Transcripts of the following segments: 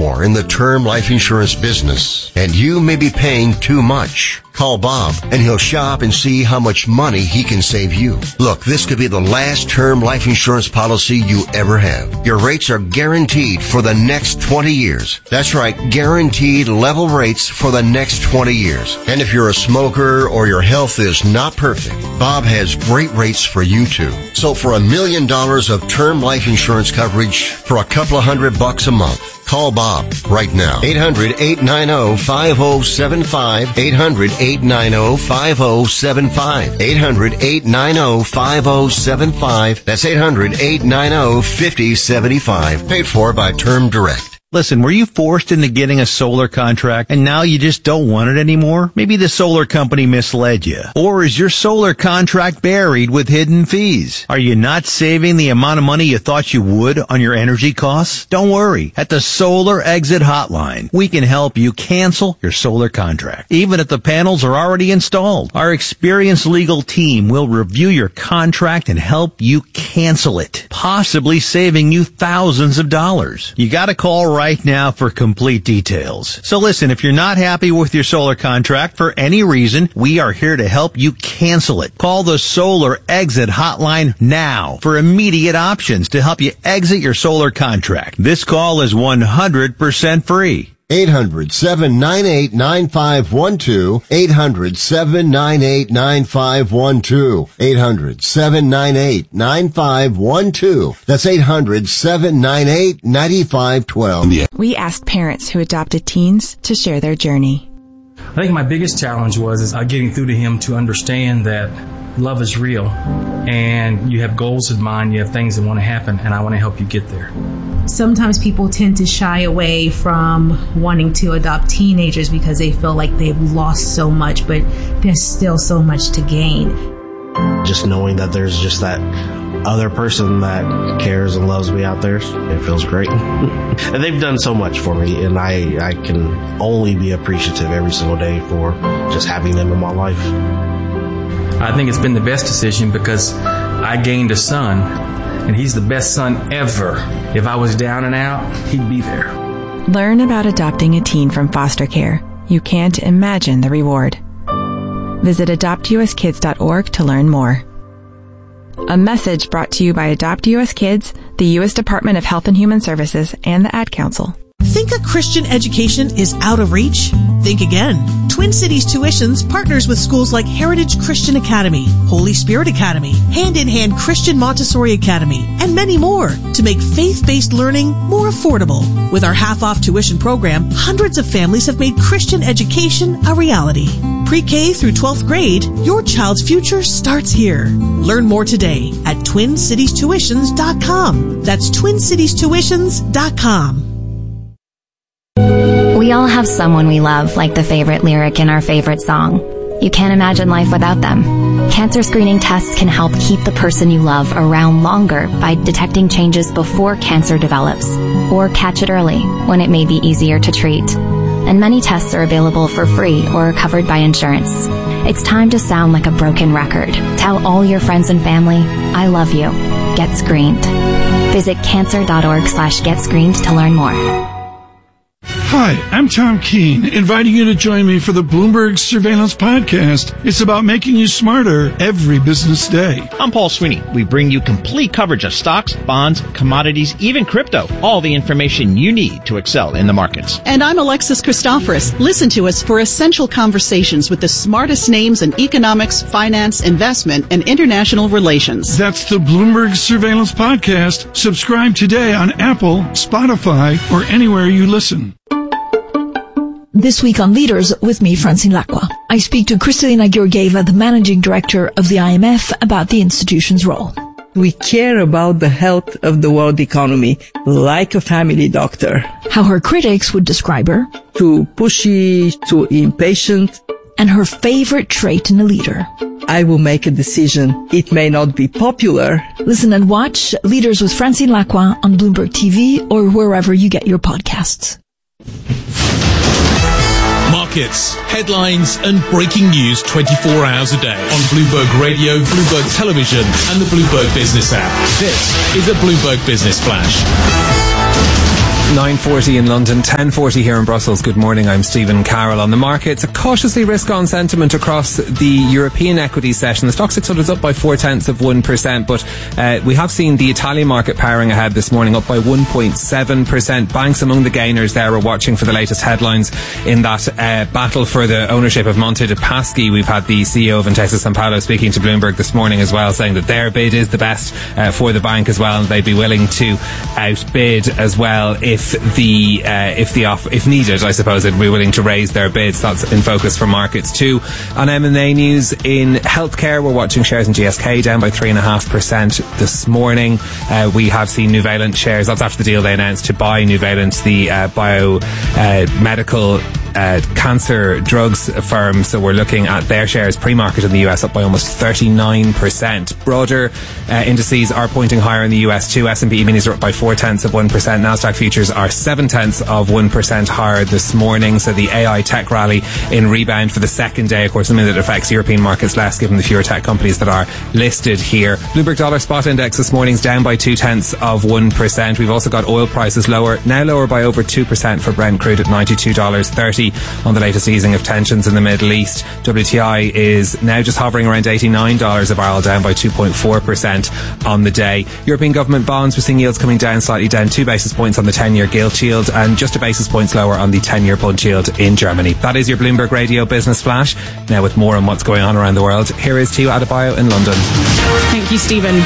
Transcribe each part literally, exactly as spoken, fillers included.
more in the term life insurance business, and you may be paying too much. Call Bob, and he'll shop and see how much money he can save you. Look, this could be the last term life insurance policy you ever have. Your rates are guaranteed for the next twenty years. That's right, guaranteed level rates for the next twenty years. And if you're a smoker or your health is not perfect, Bob has great rates for you too. So for a million dollars of term life insurance coverage for a couple of hundred bucks a month, call Bob right now. eight hundred, eight nine zero, five zero seven five. eight hundred, eight nine zero, five zero seven five. eight hundred, eight nine zero, five zero seven five. That's eight hundred, eight nine zero, five zero seven five. Paid for by Term Direct. Listen, were you forced into getting a solar contract and now you just don't want it anymore? Maybe the solar company misled you. Or is your solar contract buried with hidden fees? Are you not saving the amount of money you thought you would on your energy costs? Don't worry. At the Solar Exit Hotline, we can help you cancel your solar contract, even if the panels are already installed. Our experienced legal team will review your contract and help you cancel it, possibly saving you thousands of dollars. You gotta call right now for complete details. So listen, if you're not happy with your solar contract for any reason, we are here to help you cancel it. Call the Solar Exit Hotline now for immediate options to help you exit your solar contract. This call is one hundred percent free. eight hundred, seven nine eight, nine five one two. eight hundred, seven nine eight, nine five one two. eight hundred, seven nine eight, nine five one two. That's eight hundred, seven nine eight, nine five one two. We asked parents who adopted teens to share their journey. I think my biggest challenge was is, uh, getting through to him to understand that love is real and you have goals in mind, you have things that want to happen, and I want to help you get there. Sometimes people tend to shy away from wanting to adopt teenagers because they feel like they've lost so much, but there's still so much to gain. Just knowing that there's just that other person that cares and loves me out there, it feels great. And they've done so much for me, and I, I can only be appreciative every single day for just having them in my life. I think it's been the best decision because I gained a son, and he's the best son ever. If I was down and out, he'd be there. Learn about adopting a teen from foster care. You can't imagine the reward. Visit adopt u s kids dot org to learn more. A message brought to you by Adopt U S Kids, the U S Department of Health and Human Services, and the Ad Council. Think a Christian education is out of reach? Think again. Twin Cities Tuitions partners with schools like Heritage Christian Academy, Holy Spirit Academy, Hand in Hand Christian Montessori Academy, and many more to make faith-based learning more affordable. With our half-off tuition program, hundreds of families have made Christian education a reality. Pre-K through twelfth grade, your child's future starts here. Learn more today at twin cities tuitions dot com. That's twin cities tuitions dot com. We all have someone we love, like the favorite lyric in our favorite song. You can't imagine life without them. Cancer screening tests can help keep the person you love around longer by detecting changes before cancer develops, or catch it early when it may be easier to treat. And many tests are available for free or are covered by insurance. It's time to sound like a broken record. Tell all your friends and family, I love you. Get screened. Visit cancer dot org slash get screened to learn more. Hi, I'm Tom Keene, inviting you to join me for the Bloomberg Surveillance Podcast. It's about making you smarter every business day. I'm Paul Sweeney. We bring you complete coverage of stocks, bonds, commodities, even crypto. All the information you need to excel in the markets. And I'm Alexis Christoforous. Listen to us for essential conversations with the smartest names in economics, finance, investment, and international relations. That's the Bloomberg Surveillance Podcast. Subscribe today on Apple, Spotify, or anywhere you listen. This week on Leaders, with me, Francine Lacqua. I speak to Kristalina Georgieva, the managing director of the I M F, about the institution's role. We care about the health of the world economy, like a family doctor. How her critics would describe her. Too pushy, too impatient. And her favorite trait in a leader. I will make a decision. It may not be popular. Listen and watch Leaders with Francine Lacqua on Bloomberg T V or wherever you get your podcasts. Markets, headlines, and breaking news twenty-four hours a day on Bloomberg Radio, Bloomberg Television, and the Bloomberg Business app. This is a Bloomberg Business Flash. nine forty in London, ten forty here in Brussels. Good morning, I'm Stephen Carroll. On the markets, a cautiously risk-on sentiment across the European equity session. The Stoxx six hundred is up by four tenths of one percent, but uh, we have seen the Italian market powering ahead this morning, up by one point seven percent. Banks among the gainers there. We're watching for the latest headlines in that uh, battle for the ownership of Monte dei Paschi. We've had the C E O of Intesa Sanpaolo speaking to Bloomberg this morning as well, saying that their bid is the best uh, for the bank as well, and they'd be willing to outbid as well if the uh, if the off if needed. I suppose they'd be willing to raise their bids. That's in focus for markets too. On M and A news in healthcare, we're watching shares in G S K down by three and a half percent this morning. Uh, we have seen Nuvalent shares. That's after the deal they announced to buy Nuvalent, the uh, biomedical Uh, cancer drugs firm. So we're looking at their shares pre-market in the U S up by almost thirty-nine percent. Broader uh, indices are pointing higher in the U S too. S and P E-minis are up by four tenths of one percent. Nasdaq futures are seven tenths of one percent higher this morning. So the A I tech rally in rebound for the second day. Of course, something that affects European markets less given the fewer tech companies that are listed here. Bloomberg Dollar Spot Index this morning is down by two tenths of one percent. We've also got oil prices lower, now lower by over two percent for Brent crude at ninety-two dollars thirty on the latest easing of tensions in the Middle East. W T I is now just hovering around eighty-nine dollars a barrel, down by two point four percent on the day. European government bonds, we're seeing yields coming down slightly, down two basis points on the ten-year gilt yield and just a basis points lower on the ten-year bund yield in Germany. That is your Bloomberg Radio Business Flash. Now with more on what's going on around the world, here is Tia Adebayo in London. Thank you, Stephen.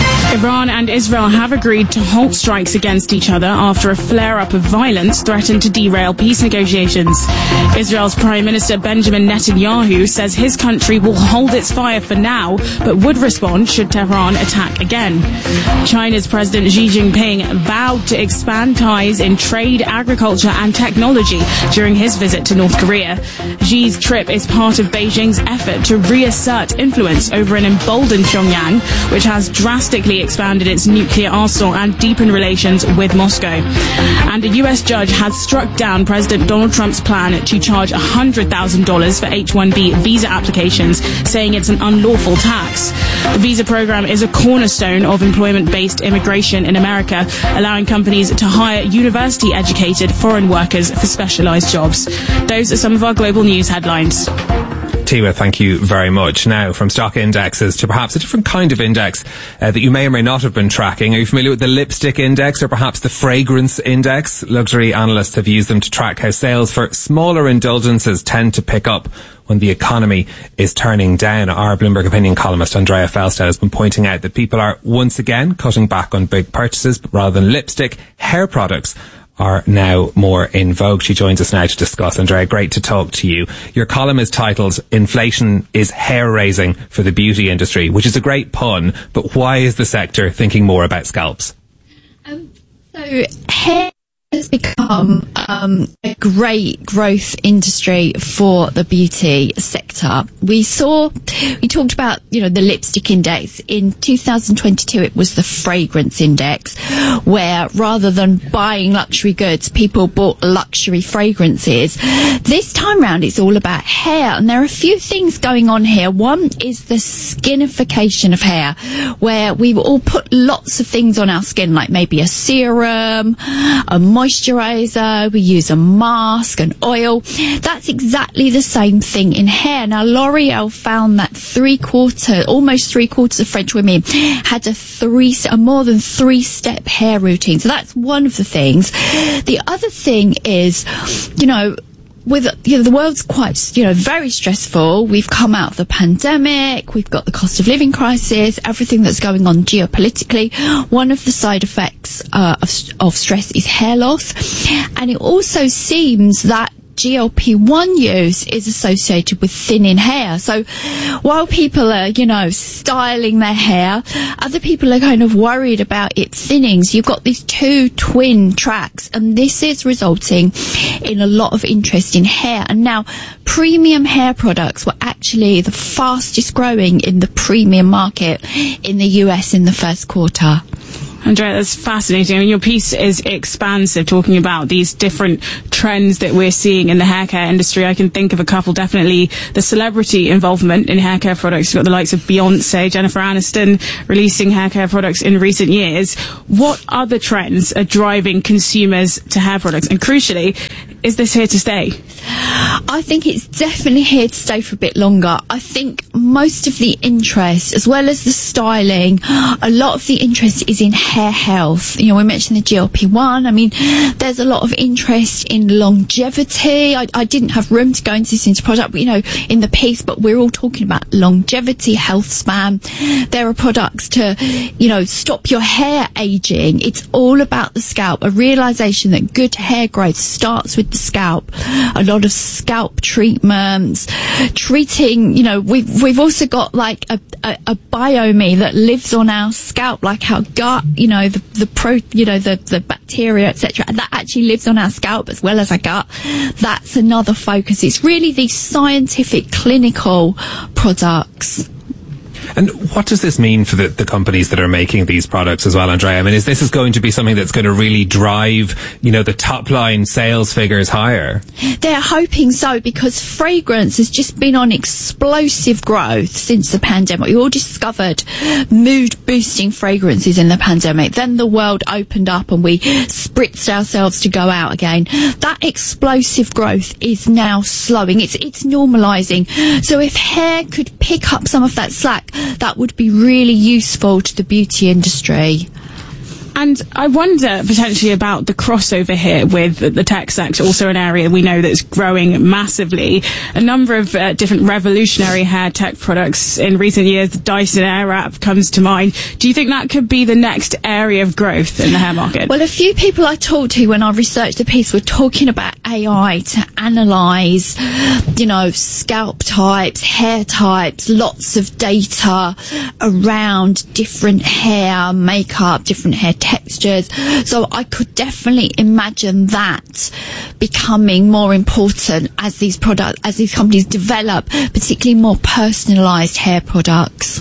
Iran and Israel have agreed to halt strikes against each other after a flare-up of violence threatened to derail peace negotiations. Israel's Prime Minister Benjamin Netanyahu says his country will hold its fire for now, but would respond should Tehran attack again. China's President Xi Jinping vowed to expand ties in trade, agriculture and technology during his visit to North Korea. Xi's trip is part of Beijing's effort to reassert influence over an emboldened Pyongyang, which has drastically expanded its nuclear arsenal and deepened relations with Moscow. And a U S judge has struck down President Donald Trump's plan to charge one hundred thousand dollars for H one B visa applications, saying it's an unlawful tax. The visa program is a cornerstone of employment-based immigration in America, allowing companies to hire university-educated foreign workers for specialized jobs. Those are some of our global news headlines. Tia, thank you very much. Now, from stock indexes to perhaps a different kind of index uh, that you may or may not have been tracking. Are you familiar with the lipstick index or perhaps the fragrance index? Luxury analysts have used them to track how sales for smaller indulgences tend to pick up when the economy is turning down. Our Bloomberg Opinion columnist Andrea Felstad has been pointing out that people are once again cutting back on big purchases, but rather than lipstick, hair products are now more in vogue. She joins us now to discuss. Andrea, great to talk to you. Your column is titled "Inflation is Hair-Raising for the Beauty Industry," which is a great pun, but why is the sector thinking more about scalps? Um, so hair has become um, a great growth industry for the beauty sector. We saw, we talked about, you know, the lipstick index. In two thousand twenty-two, it was the fragrance index, where rather than buying luxury goods, people bought luxury fragrances. This time round, it's all about hair, and there are a few things going on here. One is the skinification of hair, where we all put lots of things on our skin, like maybe a serum, a moisturizer, we use a mask, an oil. That's exactly the same thing in hair. Now, L'Oreal found that three quarter, almost three quarters of French women had a three, a more than three step hair routine. So that's one of the things. The other thing is, you know, with, you know, the world's quite, you know, very stressful. We've come out of the pandemic. We've got the cost of living crisis, everything that's going on geopolitically. One of the side effects uh, of, of stress is hair loss. And it also seems that G L P one use is associated with thinning hair. So while people are, you know, styling their hair, other people are kind of worried about it thinning. So you've got these two twin tracks, and this is resulting in a lot of interest in hair. And now premium hair products were actually the fastest growing in the premium market in the U S in the first quarter. Andrea, that's fascinating. I mean, your piece is expansive, talking about these different trends that we're seeing in the hair care industry. I can think of a couple, definitely the celebrity involvement in hair care products. You've got the likes of Beyonce, Jennifer Aniston releasing hair care products in recent years. What other trends are driving consumers to hair products? And crucially, is this here to stay? I think it's definitely here to stay for a bit longer. I think most of the interest, as well as the styling, a lot of the interest is in hair health. You know, we mentioned the G L P one. I mean, there's a lot of interest in longevity. I, I didn't have room to go into this into product, but, you know, in the piece, but we're all talking about longevity, health span. There are products to, you know, stop your hair aging. It's all about the scalp. A realization that good hair growth starts with the scalp. A lot of scalp treatments, treating, you know, we've, we've also got like a, a, a biome that lives on our scalp, like our gut, you know, the, the pro, you know, the, the bacteria, et cetera. That actually lives on our scalp as well as our gut. That's another focus. It's really these scientific, clinical products. And what does this mean for the, the companies that are making these products as well, Andrea? I mean, is this is going to be something that's going to really drive, you know, the top line sales figures higher? They're hoping so, because fragrance has just been on explosive growth since the pandemic. We all discovered mood boosting fragrances in the pandemic. Then the world opened up and we spritzed ourselves to go out again. That explosive growth is now slowing. It's, it's normalizing. So if hair could pick up some of that slack, that would be really useful to the beauty industry. And I wonder potentially about the crossover here with the tech sector, also an area we know that's growing massively. A number of uh, different revolutionary hair tech products in recent years. The Dyson Airwrap comes to mind. Do you think that could be the next area of growth in the hair market? Well, a few people I talked to when I researched the piece were talking about A I to analyse, you know, scalp types, hair types, lots of data around different hair makeup, different hair textures. So I could definitely imagine that becoming more important as these products, as these companies develop, particularly more personalised hair products.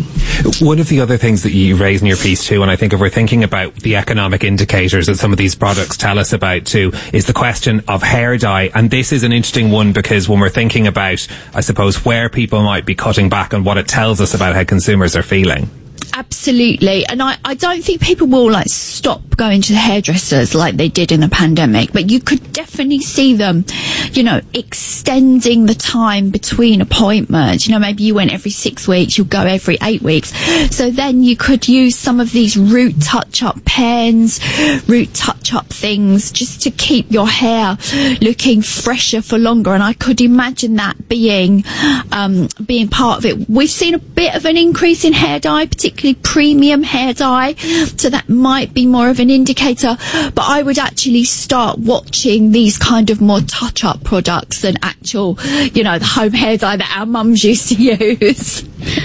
One of the other things that you raise in your piece too, and I think if we're thinking about the economic indicators that some of these products tell us about too, is the question of hair dye. And this is an interesting one because when we're thinking about, I suppose, where people might be cutting back and what it tells us about how consumers are feeling. Absolutely. And I, I don't think people will like stop going to the hairdressers like they did in the pandemic, but you could definitely see them, you know, extending the time between appointments. You know, maybe you went every six weeks, you'll go every eight weeks. So then you could use some of these root touch-up pens, root touch-up things, just to keep your hair looking fresher for longer. And I could imagine that being, um, being part of it. We've seen a bit of an increase in hair dye, particularly premium hair dye, so that might be more of an indicator, but I would actually start watching these kind of more touch-up products than actual, you know, the home hair dye that our mums used to use.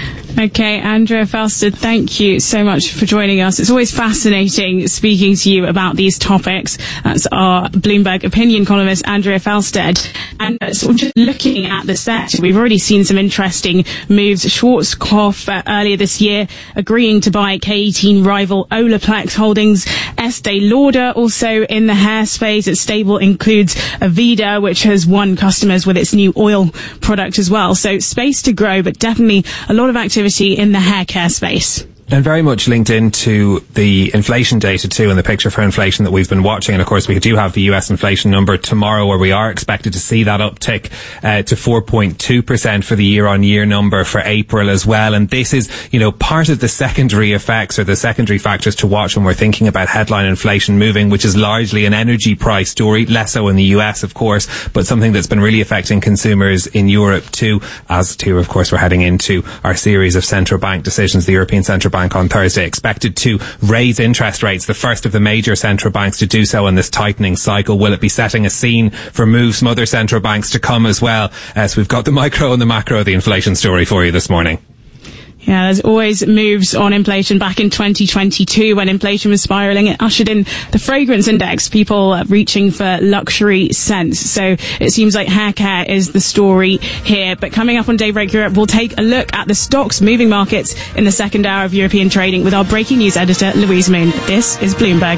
Okay, Andrea Felsted, thank you so much for joining us. It's always fascinating speaking to you about these topics. That's our Bloomberg opinion columnist, Andrea Felsted. And uh, sort of just looking at the sector, we've already seen some interesting moves. Schwarzkopf uh, earlier this year agreeing to buy K eighteen rival Olaplex Holdings. Estee Lauder also in the hair space. Its stable includes Aveda, which has won customers with its new oil product as well. So space to grow, but definitely a lot of activity in the hair care space. And very much linked into the inflation data too, and the picture for inflation that we've been watching. And of course we do have the U S inflation number tomorrow, where we are expected to see that uptick uh, to four point two percent for the year on year number for April as well. And this is, you know, part of the secondary effects or the secondary factors to watch when we're thinking about headline inflation moving, which is largely an energy price story, less so in the U S of course, but something that's been really affecting consumers in Europe too, as too of course we're heading into our series of central bank decisions. The European Central Bank on Thursday expected to raise interest rates, the first of the major central banks to do so in this tightening cycle. Will it be setting a scene for moves from other central banks to come as well? Uh, so we've got the micro and the macro of the inflation story for you this morning. Yeah, there's always moves on inflation. Back in twenty twenty-two, when inflation was spiraling, it ushered in the fragrance index, people uh, reaching for luxury scents. So it seems like hair care is the story here. But coming up on Daybreak Europe, we'll take a look at the stocks moving markets in the second hour of European trading with our breaking news editor, Louise Moon. This is Bloomberg.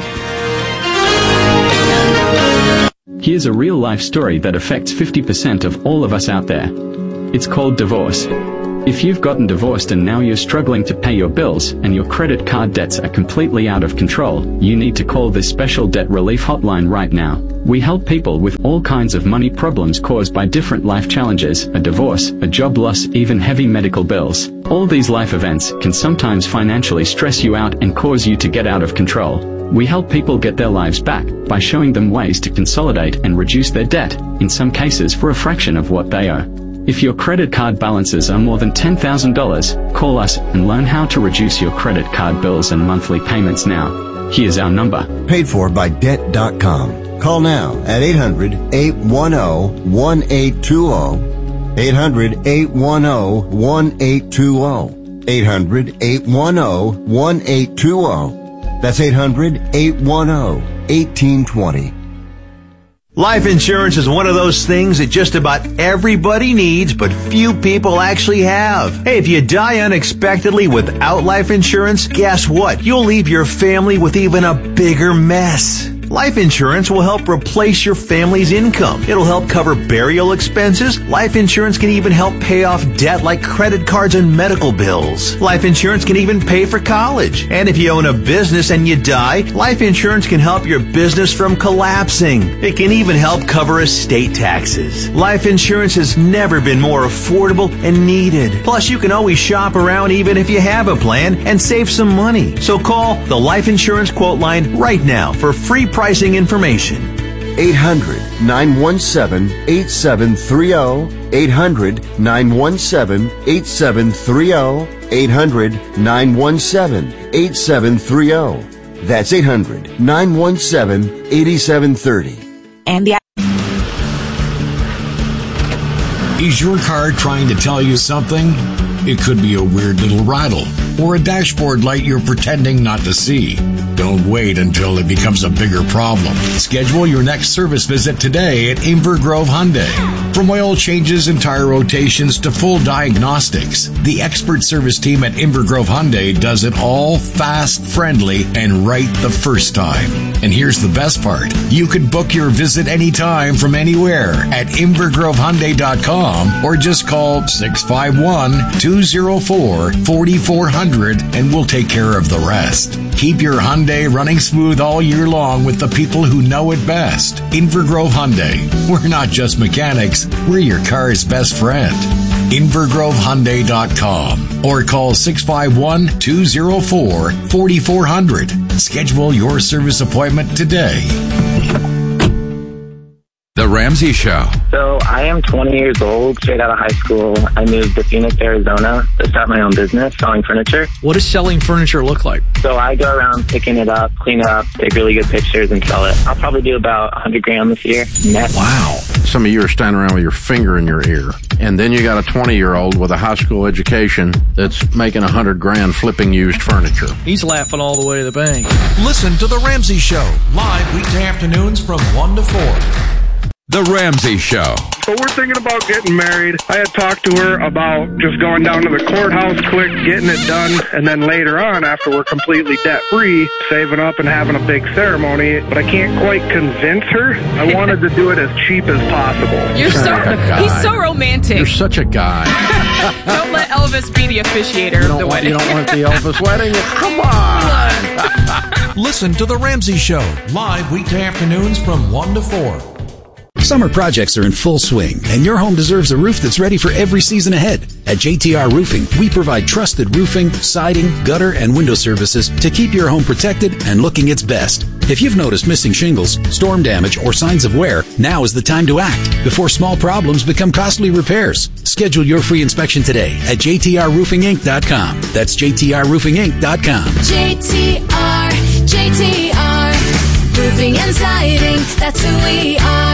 Here's a real-life story that affects fifty percent of all of us out there. It's called divorce. If you've gotten divorced and now you're struggling to pay your bills and your credit card debts are completely out of control, you need to call this special debt relief hotline right now. We help people with all kinds of money problems caused by different life challenges, a divorce, a job loss, even heavy medical bills. All these life events can sometimes financially stress you out and cause you to get out of control. We help people get their lives back by showing them ways to consolidate and reduce their debt, in some cases for a fraction of what they owe. If your credit card balances are more than ten thousand dollars, call us and learn how to reduce your credit card bills and monthly payments now. Here's our number. Paid for by debt dot com. Call now at eight hundred, eight one zero, one eight two zero. eight hundred, eight one zero, one eight two zero. eight hundred, eight one zero, one eight two zero. That's eight hundred, eight one zero, one eight two zero. Life insurance is one of those things that just about everybody needs, but few people actually have. Hey, if you die unexpectedly without life insurance, guess what? You'll leave your family with even a bigger mess. Life insurance will help replace your family's income. It'll help cover burial expenses. Life insurance can even help pay off debt like credit cards and medical bills. Life insurance can even pay for college. And if you own a business and you die, life insurance can help your business from collapsing. It can even help cover estate taxes. Life insurance has never been more affordable and needed. Plus, you can always shop around even if you have a plan and save some money. So call the Life Insurance Quote Line right now for free pricing information. eight hundred, nine one seven, eight seven three zero. eight hundred, nine one seven, eight seven three zero. eight hundred, nine one seven, eight seven three zero. That's eight hundred, nine one seven, eight seven three zero. And the Is your car trying to tell you something? It could be a weird little rattle or a dashboard light you're pretending not to see. Don't wait until it becomes a bigger problem. Schedule your next service visit today at Inver Grove Hyundai. From oil changes and tire rotations to full diagnostics, the expert service team at Inver Grove Hyundai does it all fast, friendly, and right the first time. And here's the best part. You can book your visit anytime from anywhere at inver grove hyundai dot com or just call six five one, two zero four, four four zero zero and we'll take care of the rest. Keep your Hyundai running smooth all year long with the people who know it best. Inver Grove Hyundai. We're not just mechanics, we're your car's best friend. inver grove hyundai dot com or call six five one, two zero four, four four zero zero. Schedule your service appointment today. The Ramsey Show. So I am twenty years old, straight out of high school. I moved to Phoenix, Arizona to start my own business selling furniture. What does selling furniture look like? So I go around picking it up, clean it up, take really good pictures and sell it. I'll probably do about one hundred grand this year net. Wow. Some of you are standing around with your finger in your ear. And then you got a twenty-year-old with a high school education that's making one hundred grand flipping used furniture. He's laughing all the way to the bank. Listen to The Ramsey Show, live weekday afternoons from one to four. The Ramsey Show. So we're thinking about getting married. I had talked to her about just going down to the courthouse quick, getting it done, and then later on, after we're completely debt-free, saving up and having a big ceremony. But I can't quite convince her. I wanted to do it as cheap as possible. You're so, he's so romantic. You're such a guy. Don't let Elvis be the officiator of the want, wedding. You don't want the Elvis wedding? Come on. Listen to The Ramsey Show, live weekday afternoons from one to four. Summer projects are in full swing, and your home deserves a roof that's ready for every season ahead. At J T R Roofing, we provide trusted roofing, siding, gutter, and window services to keep your home protected and looking its best. If you've noticed missing shingles, storm damage, or signs of wear, now is the time to act before small problems become costly repairs. Schedule your free inspection today at j t r roofing inc dot com. That's j t r roofing inc dot com. J T R, J T R, roofing and siding, that's who we are.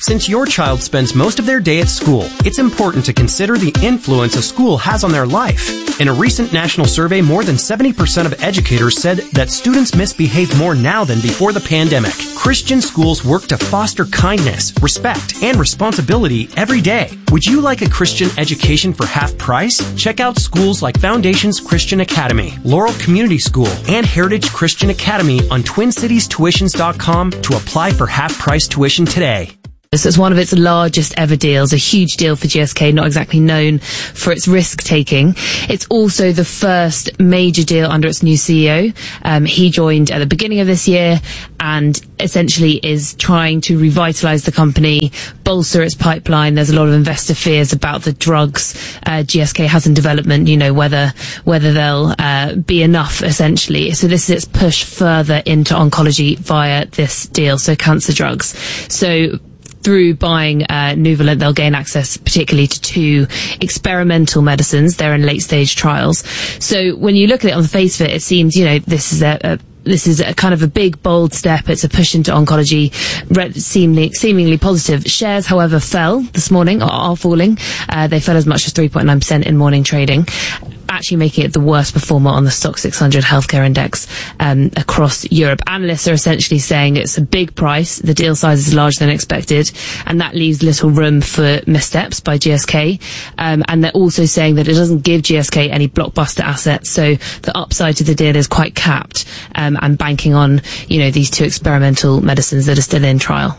Since your child spends most of their day at school, it's important to consider the influence a school has on their life. In a recent national survey, more than seventy percent of educators said that students misbehave more now than before the pandemic. Christian schools work to foster kindness, respect, and responsibility every day. Would you like a Christian education for half price? Check out schools like Foundations Christian Academy, Laurel Community School, and Heritage Christian Academy on twin cities tuitions dot com to apply for half price tuition today. So it's one of its largest ever deals, a huge deal for G S K, not exactly known for its risk-taking. It's also the first major deal under its new C E O. Um, he joined at the beginning of this year and essentially is trying to revitalise the company, bolster its pipeline. There's a lot of investor fears about the drugs uh, G S K has in development, you know, whether whether they'll uh, be enough, essentially. So this is its push further into oncology via this deal, so cancer drugs. So through buying uh, Nuvalent, they'll gain access particularly to two experimental medicines. They're in late-stage trials. So when you look at it on the face of it, it seems, you know, this is a, a This is a kind of a big, bold step. It's a push into oncology, seemingly, seemingly positive. Shares, however, fell this morning, or are falling. Uh, they fell as much as three point nine percent in morning trading, actually making it the worst performer on the Stoxx six hundred healthcare index um, across Europe. Analysts are essentially saying it's a big price, the deal size is larger than expected, and that leaves little room for missteps by G S K. Um, and they're also saying that it doesn't give G S K any blockbuster assets, so the upside to the deal is quite capped, um, and banking on, you know, these two experimental medicines that are still in trial.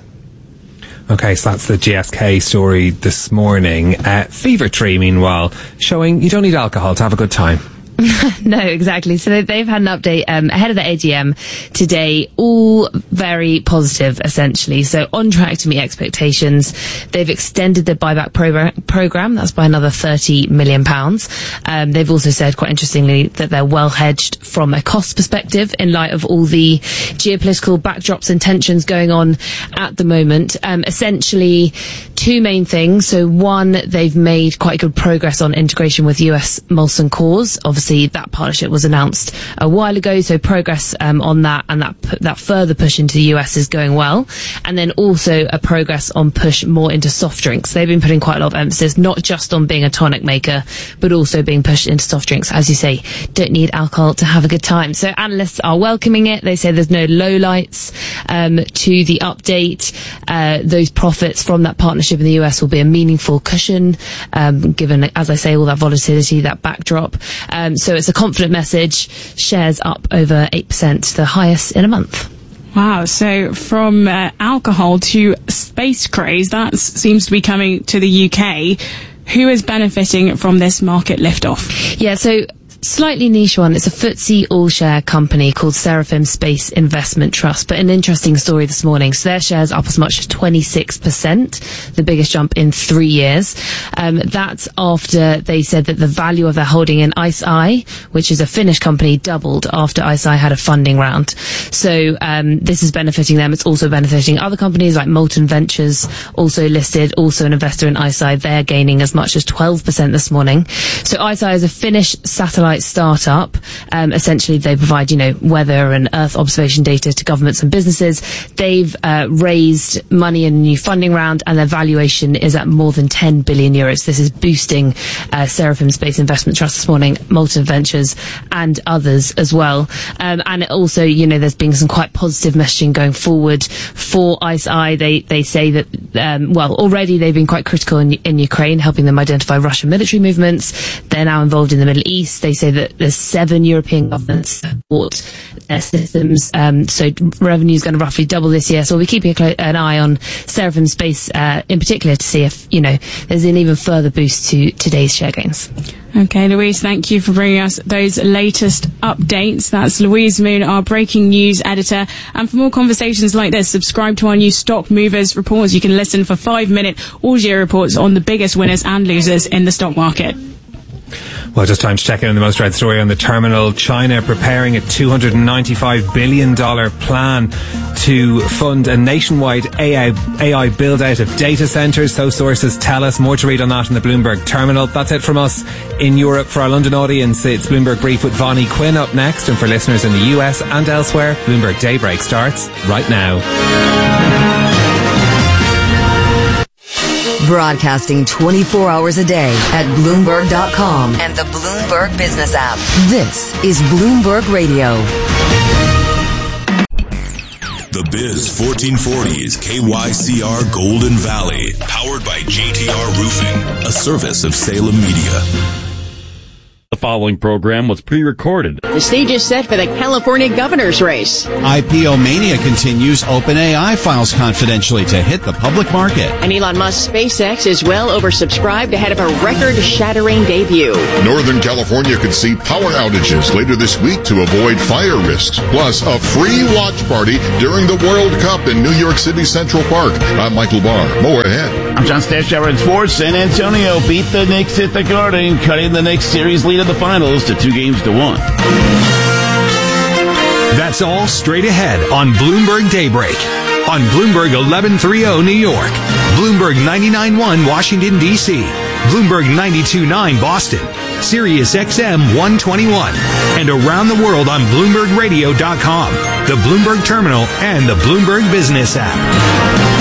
Okay, so that's the G S K story this morning. Uh, Fever Tree, meanwhile, showing you don't need alcohol to have a good time. No, exactly. So they've had an update um, ahead of the A G M today, all very positive, essentially. So on track to meet expectations. They've extended the buyback progr- program. That's by another thirty million pounds. Um, they've also said, quite interestingly, that they're well hedged from a cost perspective in light of all the geopolitical backdrops and tensions going on at the moment. Um, essentially, two main things. So one, they've made quite good progress on integration with U S Molson Coors. Obviously, that partnership was announced a while ago, so progress um, on that, and that that further push into the U S is going well. And then also a progress on push more into soft drinks. They've been putting quite a lot of emphasis, not just on being a tonic maker, but also being pushed into soft drinks. As you say, don't need alcohol to have a good time. So analysts are welcoming it. They say there's no lowlights um, to the update. Uh, those profits from that partnership in the U S will be a meaningful cushion, um, given, as I say, all that volatility, that backdrop. Um, so it's a confident message. Shares up over eight percent, the highest in a month. Wow, so from uh, alcohol to space craze, that seems to be coming to the U K. Who is benefiting from this market liftoff? Yeah, so slightly niche one. It's a F T S E all-share company called Seraphim Space Investment Trust, but an interesting story this morning. So their shares up as much as twenty-six percent, the biggest jump in three years. Um, that's after they said that the value of their holding in ICEYE, which is a Finnish company, doubled after ICEYE had a funding round. So um, this is benefiting them. It's also benefiting other companies like Molten Ventures, also listed, also an investor in ICEYE. They're gaining as much as twelve percent this morning. So ICEYE is a Finnish satellite startup. Um, essentially, they provide, you know, weather and Earth observation data to governments and businesses. They've uh, raised money in a new funding round, and their valuation is at more than ten billion euros. This is boosting uh, Seraphim Space Investment Trust this morning, Molten Ventures, and others as well. Um, and also, you know, there's been some quite positive messaging going forward for ICEYE. They they say that, um, well, already they've been quite critical in, in Ukraine, helping them identify Russian military movements. They're now involved in the Middle East. They say that there's seven European governments that bought their systems, um, so revenue is going to roughly double this year. So we'll be keeping a clo- an eye on Seraphim Space uh, in particular to see if, you know, there's an even further boost to today's share gains. Okay, Louise, thank you for bringing us those latest updates. That's Louise Moon, our breaking news editor. And for more conversations like this, subscribe to our new Stock Movers reports. You can listen for five-minute audio reports on the biggest winners and losers in the stock market. Well, just time to check in on the most read story on the terminal. China preparing a two hundred ninety-five billion dollars plan to fund a nationwide A I, A I build-out of data centres. So sources tell us. More to read on that in the Bloomberg terminal. That's it from us in Europe. For our London audience, it's Bloomberg Brief with Vonnie Quinn up next. And for listeners in the U S and elsewhere, Bloomberg Daybreak starts right now. Broadcasting twenty-four hours a day at Bloomberg dot com and the Bloomberg Business app. This is Bloomberg Radio. The Biz fourteen forty is K Y C R Golden Valley, powered by J T R Roofing, a service of Salem Media. The following program was pre-recorded. The stage is set for the California governor's race. I P O mania continues. OpenAI files confidentially to hit the public market. And Elon Musk's SpaceX is well oversubscribed ahead of a record-shattering debut. Northern California could see power outages later this week to avoid fire risks. Plus, a free watch party during the World Cup in New York City Central Park. I'm Michael Barr. More ahead. I'm John Stashower in sports. San Antonio beat the Knicks at the Garden, cutting the Knicks series lead of the finals to two games to one. That's all straight ahead on Bloomberg Daybreak. On Bloomberg eleven thirty New York, Bloomberg ninety-nine point one Washington, D C, Bloomberg ninety-two point nine Boston, Sirius X M one twenty-one, and around the world on Bloomberg Radio dot com, the Bloomberg Terminal, and the Bloomberg Business app.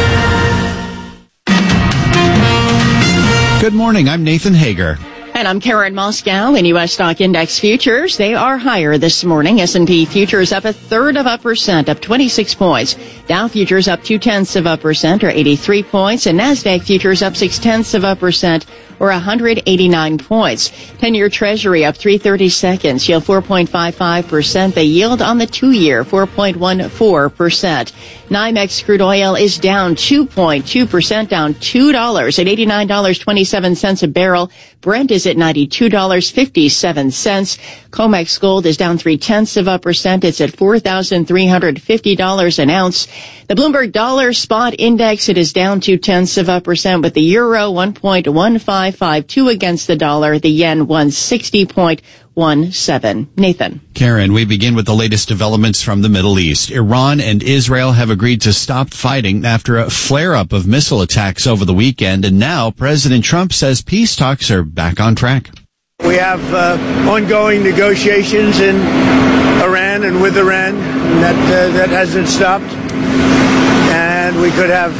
Good morning. I'm Nathan Hager. And I'm Karen Moscow. In U S stock index futures, they are higher this morning. S and P futures up a third of a percent, up twenty-six points. Dow futures up two tenths of a percent, or eighty-three points. And NASDAQ futures up six tenths of a percent, or one hundred eighty-nine points. ten-year Treasury up three thirty-seconds, yield four point five five percent. The yield on the two-year, four point one four percent. NYMEX crude oil is down two point two percent, down two dollars at eighty-nine dollars and twenty-seven cents a barrel. Brent is at ninety-two dollars and fifty-seven cents. COMEX gold is down three tenths of a percent. It's at four thousand three hundred fifty dollars an ounce. The Bloomberg Dollar Spot Index, it is down two tenths of a percent, with the euro one point one five five two against the dollar, the yen one sixty point one seven. Nathan. Karen, we begin with the latest developments from the Middle East. Iran and Israel have agreed to stop fighting after a flare-up of missile attacks over the weekend, and now President Trump says peace talks are back on track. We have uh, ongoing negotiations in Iran and with Iran that uh, that hasn't stopped, and we could have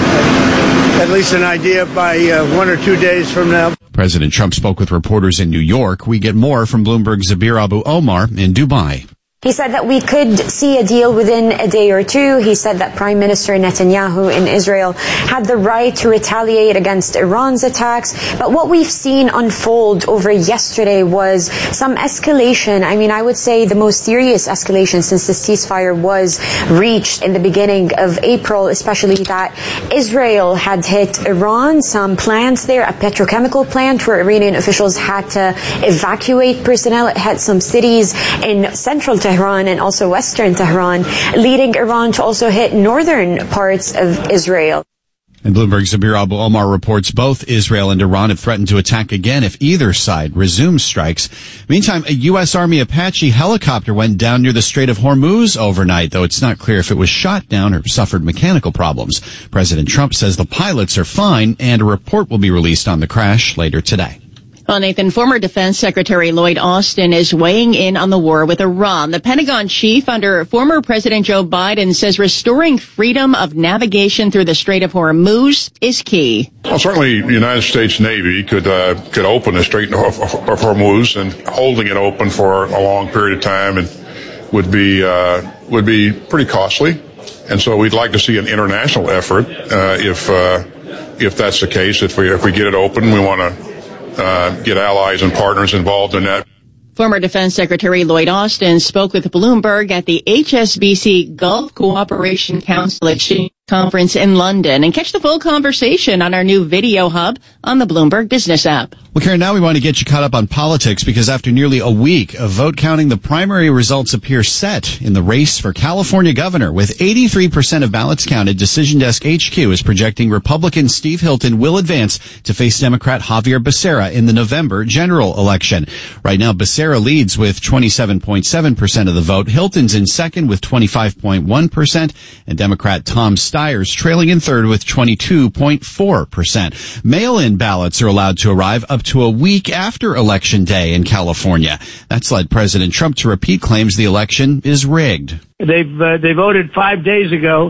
at least an idea by uh, one or two days from now. President Trump spoke with reporters in New York. We get more from Bloomberg's Zabir Abu Omar in Dubai. He said that we could see a deal within a day or two. He said that Prime Minister Netanyahu in Israel had the right to retaliate against Iran's attacks. But what we've seen unfold over yesterday was some escalation. I mean, I would say the most serious escalation since the ceasefire was reached in the beginning of April, especially that Israel had hit Iran, some plants there, a petrochemical plant where Iranian officials had to evacuate personnel. It had some cities in central Tehran Tehran and also western Tehran, leading Iran to also hit northern parts of Israel. And Bloomberg's Zabir Abu Omar reports both Israel and Iran have threatened to attack again if either side resumes strikes. Meantime, a U S. Army Apache helicopter went down near the Strait of Hormuz overnight, though it's not clear if it was shot down or suffered mechanical problems. President Trump says the pilots are fine, and a report will be released on the crash later today. Well, Nathan, former Defense Secretary Lloyd Austin is weighing in on the war with Iran. The Pentagon chief under former President Joe Biden says restoring freedom of navigation through the Strait of Hormuz is key. Well, certainly the United States Navy could uh, could open the Strait of, of, of Hormuz, and holding it open for a long period of time and would be uh, would be pretty costly. And so we'd like to see an international effort uh, if uh, if that's the case. If we if we get it open, we want to Uh, get allies and partners involved in that. Former Defense Secretary Lloyd Austin spoke with Bloomberg at the H S B C Gulf Cooperation Council Exchange Conference in London. And catch the full conversation on our new video hub on the Bloomberg Business app. Well, Karen, now we want to get you caught up on politics, because after nearly a week of vote counting, the primary results appear set in the race for California governor. With eighty-three percent of ballots counted, Decision Desk H Q is projecting Republican Steve Hilton will advance to face Democrat Javier Becerra in the November general election. Right now, Becerra leads with twenty-seven point seven percent of the vote. Hilton's in second with twenty-five point one percent, and Democrat Tom Steyer's trailing in third with twenty-two point four percent. Mail-in ballots are allowed to arrive up to a week after Election Day in California. That's led President Trump to repeat claims the election is rigged. They've uh, they voted five days ago,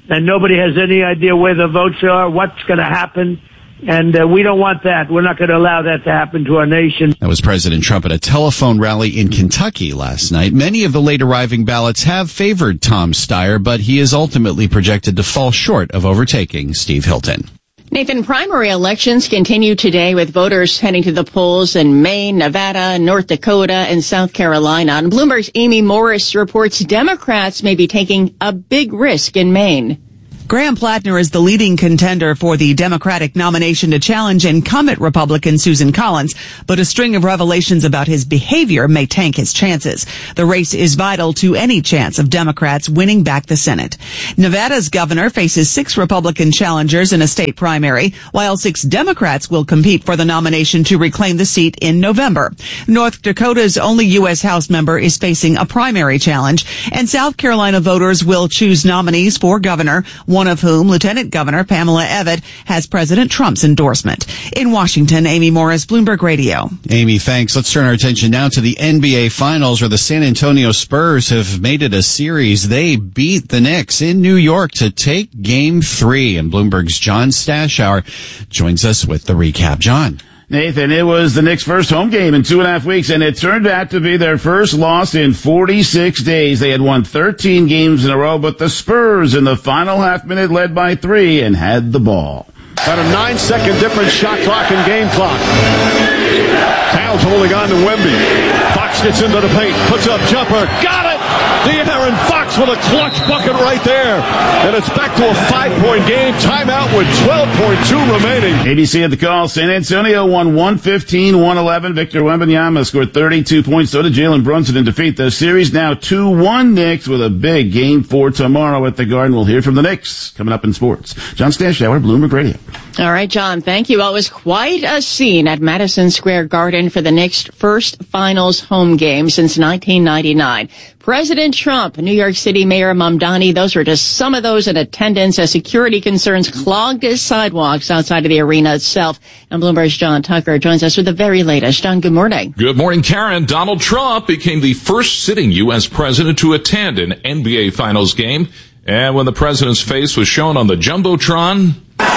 and nobody has any idea where the votes are, what's going to happen. And uh, we don't want that. We're not going to allow that to happen to our nation. That was President Trump at a telephone rally in Kentucky last night. Many of the late arriving ballots have favored Tom Steyer, but he is ultimately projected to fall short of overtaking Steve Hilton. Nathan, primary elections continue today with voters heading to the polls in Maine, Nevada, North Dakota, and South Carolina. And Bloomberg's Amy Morris reports Democrats may be taking a big risk in Maine. Graham Plattner is the leading contender for the Democratic nomination to challenge incumbent Republican Susan Collins, but a string of revelations about his behavior may tank his chances. The race is vital to any chance of Democrats winning back the Senate. Nevada's governor faces six Republican challengers in a state primary, while six Democrats will compete for the nomination to reclaim the seat in November. North Dakota's only U S House member is facing a primary challenge, and South Carolina voters will choose nominees for governor, one of whom, Lieutenant Governor Pamela Evette, has President Trump's endorsement. In Washington, Amy Morris, Bloomberg Radio. Amy, thanks. Let's turn our attention now to the N B A Finals, where the San Antonio Spurs have made it a series. They beat the Knicks in New York to take Game three, and Bloomberg's John Stashower joins us with the recap. John. Nathan, it was the Knicks' first home game in two and a half weeks, and it turned out to be their first loss in forty-six days. They had won thirteen games in a row, but the Spurs in the final half minute led by three and had the ball. About a nine-second difference, shot clock and game clock. Towns holding on to Wemby. Fox gets into the paint, puts up jumper, got it! De'Aaron Fox with a clutch bucket right there. And it's back to a five-point game. Timeout with twelve point two remaining. A B C at the call. San Antonio won one fifteen one eleven. Victor Wembanyama scored thirty-two points. So did Jalen Brunson in defeat. The series now two one Knicks with a big game for tomorrow at the Garden. We'll hear from the Knicks coming up in sports. John Stashower, Bloomberg Radio. All right, John, thank you. Well, it was quite a scene at Madison Square Garden for the Knicks' first finals home game since nineteen ninety-nine. President Trump, New York City Mayor Mamdani, those were just some of those in attendance as security concerns clogged his sidewalks outside of the arena itself. And Bloomberg's John Tucker joins us with the very latest. John, good morning. Good morning, Karen. Donald Trump became the first sitting U S president to attend an N B A Finals game. And when the president's face was shown on the Jumbotron,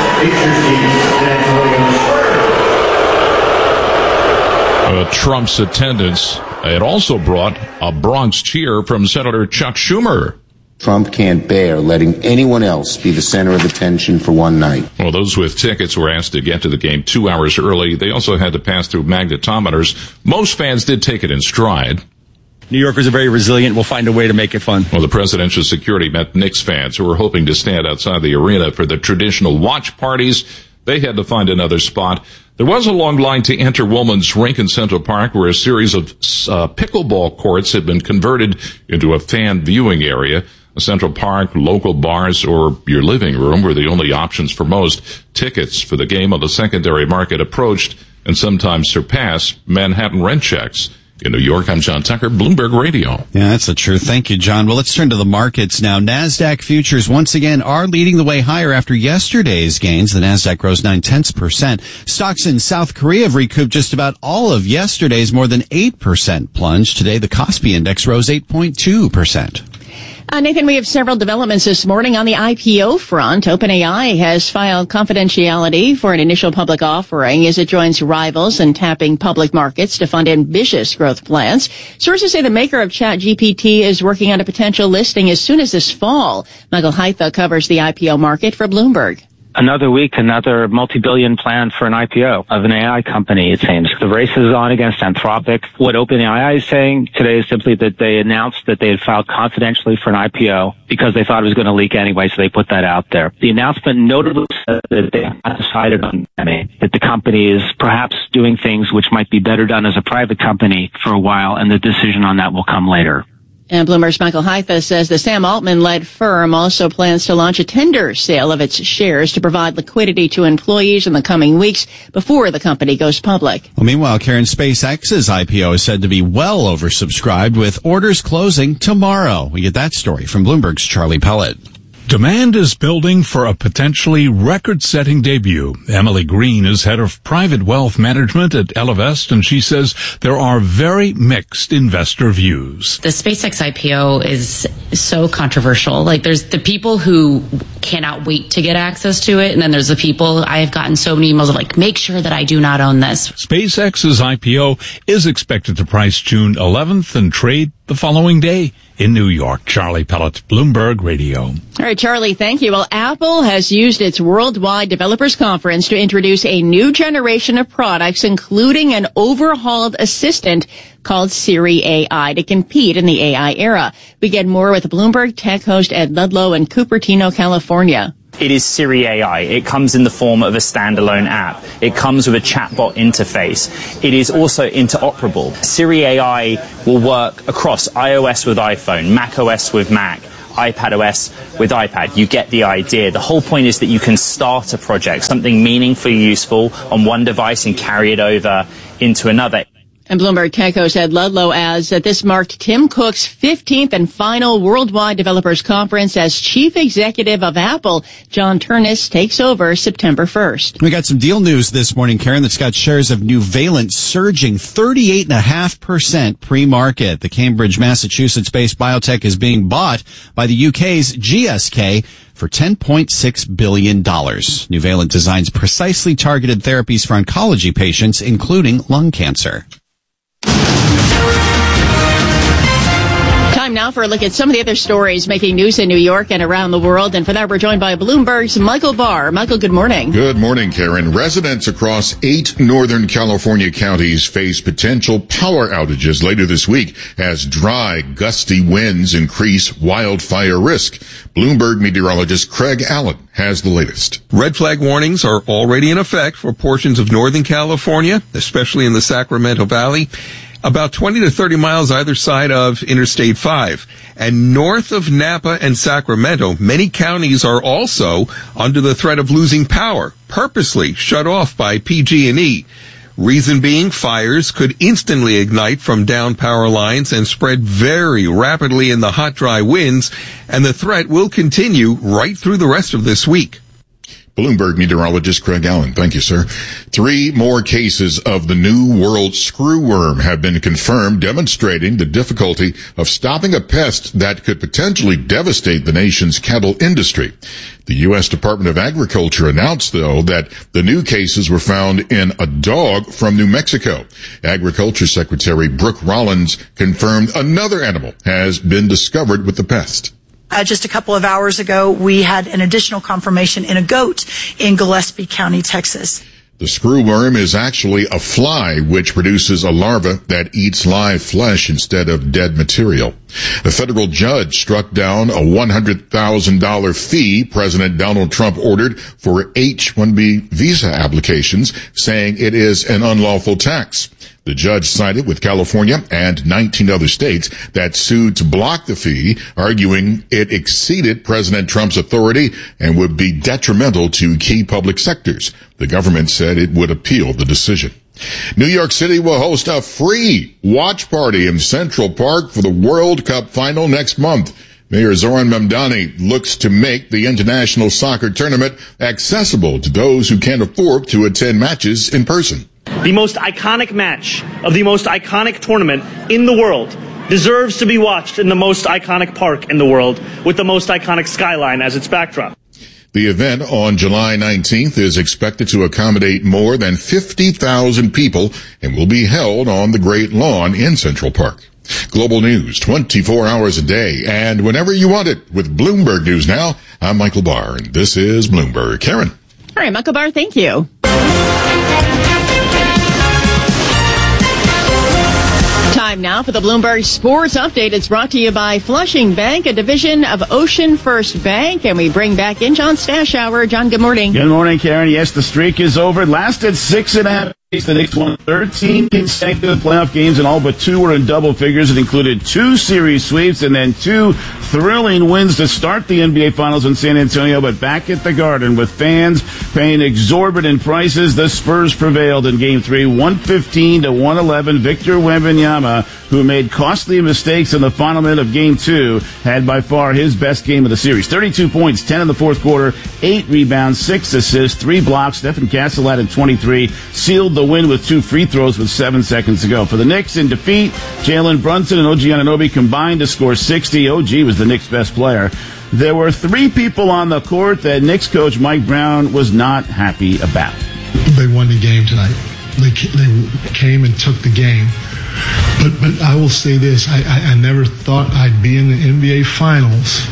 uh, Trump's attendance had also brought a Bronx cheer from Senator Chuck Schumer. Trump can't bear letting anyone else be the center of attention for one night. Well, those with tickets were asked to get to the game two hours early. They also had to pass through magnetometers. Most fans did take it in stride. New Yorkers are very resilient. We'll find a way to make it fun. Well, the presidential security met Knicks fans who were hoping to stand outside the arena for the traditional watch parties. They had to find another spot. There was a long line to enter Woolman's Rink in Central Park, where a series of uh, pickleball courts had been converted into a fan viewing area. Central Park, local bars, or your living room were the only options for most. Tickets for the game on the secondary market approached and sometimes surpassed Manhattan rent checks. In New York, I'm John Tucker, Bloomberg Radio. Yeah, that's the truth. Thank you, John. Well, let's turn to the markets now. NASDAQ futures once again are leading the way higher after yesterday's gains. The NASDAQ rose nine-tenths percent. Stocks in South Korea have recouped just about all of yesterday's more than eight percent plunge. Today, the Kospi Index rose eight point two percent. Uh, Nathan, we have several developments this morning on the I P O front. OpenAI has filed confidentiality for an initial public offering as it joins rivals in tapping public markets to fund ambitious growth plans. Sources say the maker of ChatGPT is working on a potential listing as soon as this fall. Michael Haitha covers the I P O market for Bloomberg. Another week, another multi-billion plan for an I P O of an A I company, it seems. The race is on against Anthropic. What OpenAI is saying today is simply that they announced that they had filed confidentially for an I P O because they thought it was going to leak anyway, so they put that out there. The announcement notably said that they have decided on that the company is perhaps doing things which might be better done as a private company for a while, and the decision on that will come later. And Bloomberg's Michael Haitha says the Sam Altman-led firm also plans to launch a tender sale of its shares to provide liquidity to employees in the coming weeks before the company goes public. Well, meanwhile, Karen, SpaceX's I P O is said to be well oversubscribed with orders closing tomorrow. We get that story from Bloomberg's Charlie Pellet. Demand is building for a potentially record-setting debut. Emily Green is head of private wealth management at Ellevest, and she says there are very mixed investor views. The SpaceX I P O is so controversial. Like, there's the people who cannot wait to get access to it, and then there's the people, I have gotten so many emails of like, make sure that I do not own this. SpaceX's I P O is expected to price June eleventh and trade the following day in New York. Charlie Pellet, Bloomberg Radio. All right, Charlie, thank you. Well, Apple has used its Worldwide Developers Conference to introduce a new generation of products, including an overhauled assistant called Siri A I to compete in the A I era. We get more with Bloomberg Tech host Ed Ludlow in Cupertino, California. It is Siri A I. It comes in the form of a standalone app. It comes with a chatbot interface. It is also interoperable. Siri A I will work across iOS with iPhone, macOS with Mac, iPadOS with iPad. You get the idea. The whole point is that you can start a project, something meaningfully useful on one device and carry it over into another. And Bloomberg Tech host Ed Ludlow adds that this marked Tim Cook's fifteenth and final Worldwide Developers Conference as chief executive of Apple. John Turnus takes over September first. We got some deal news this morning, Karen, that's got shares of Nuvalent surging thirty-eight point five percent pre-market. The Cambridge, Massachusetts-based biotech is being bought by the U K's G S K for ten point six billion dollars. Nuvalent designs precisely targeted therapies for oncology patients, including lung cancer. Time now for a look at some of the other stories making news in New York and around the world. And for that, we're joined by Bloomberg's Michael Barr. Michael, good morning. Good morning, Karen. Residents across eight Northern California counties face potential power outages later this week as dry, gusty winds increase wildfire risk. Bloomberg meteorologist Craig Allen has the latest. Red flag warnings are already in effect for portions of Northern California, especially in the Sacramento Valley, about twenty to thirty miles either side of Interstate five. And north of Napa and Sacramento, many counties are also under the threat of losing power, purposely shut off by P G and E. Reason being, fires could instantly ignite from down power lines and spread very rapidly in the hot, dry winds, and the threat will continue right through the rest of this week. Bloomberg meteorologist Craig Allen. Thank you, sir. Three more cases of the New World screwworm have been confirmed, demonstrating the difficulty of stopping a pest that could potentially devastate the nation's cattle industry. The U S Department of Agriculture announced, though, that the new cases were found in a dog from New Mexico. Agriculture Secretary Brooke Rollins confirmed another animal has been discovered with the pest. Uh, just a couple of hours ago, we had an additional confirmation in a goat in Gillespie County, Texas. The screwworm is actually a fly which produces a larva that eats live flesh instead of dead material. A federal judge struck down a one hundred thousand dollars fee President Donald Trump ordered for H one B visa applications, saying it is an unlawful tax. The judge sided with California and nineteen other states that sued to block the fee, arguing it exceeded President Trump's authority and would be detrimental to key public sectors. The government said it would appeal the decision. New York City will host a free watch party in Central Park for the World Cup final next month. Mayor Zoran Mamdani looks to make the international soccer tournament accessible to those who can't afford to attend matches in person. The most iconic match of the most iconic tournament in the world deserves to be watched in the most iconic park in the world with the most iconic skyline as its backdrop. The event on July nineteenth is expected to accommodate more than fifty thousand people and will be held on the Great Lawn in Central Park. Global news twenty-four hours a day and whenever you want it with Bloomberg News Now. I'm Michael Barr and this is Bloomberg. Karen. All right, Michael Barr, thank you. Time now for the Bloomberg Sports Update. It's brought to you by Flushing Bank, a division of Ocean First Bank. And we bring back in John Stashower. John, good morning. Good morning, Karen. Yes, the streak is over. It lasted six and a half. The Knicks won thirteen consecutive playoff games, and all but two were in double figures. It included two series sweeps and then two thrilling wins to start the N B A Finals in San Antonio. But back at the Garden, with fans paying exorbitant prices, the Spurs prevailed in Game three, one fifteen to one eleven. Victor Wembanyama, who made costly mistakes in the final minute of Game two, had by far his best game of the series. thirty-two points, ten in the fourth quarter, eight rebounds, six assists, three blocks. Stephen Castle added twenty-three, sealed the win with two free throws with seven seconds to go. For the Knicks in defeat, Jalen Brunson and O G Anunoby combined to score sixty. O G was the Knicks' best player. There were three people on the court that Knicks coach Mike Brown was not happy about. They won the game tonight. They they came and took the game. But but I will say this: I, I, I never thought I'd be in the N B A Finals